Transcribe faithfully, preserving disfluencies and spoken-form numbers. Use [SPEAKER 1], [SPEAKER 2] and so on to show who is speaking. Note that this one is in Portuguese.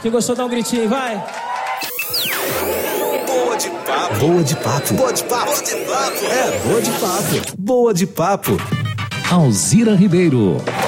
[SPEAKER 1] Quem gostou, dá um gritinho, vai.
[SPEAKER 2] Boa de papo. Boa de papo. Boa de papo. Boa de papo. É, boa de papo. Boa de papo.
[SPEAKER 3] Alzira Ribeiro.